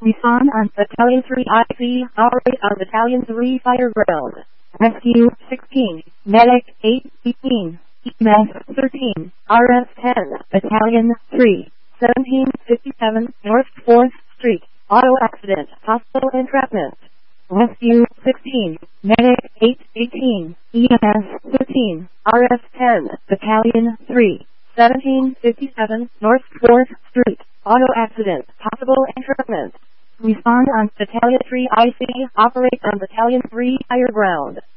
Respond on Battalion 3 IC, operate on Battalion 3 fire ground. Rescue 16, Medic 8, 18, EMS 13, RS 10, Battalion 3, 1757 North 4th Street, auto accident, hospital entrapment. Rescue 16, Medic 8, 18, EMS 13, RS 10, Battalion 3, 1757 North 4th Street, auto accident, possible entrapment. Respond on Battalion 3 IC, operate on Battalion 3 higher ground.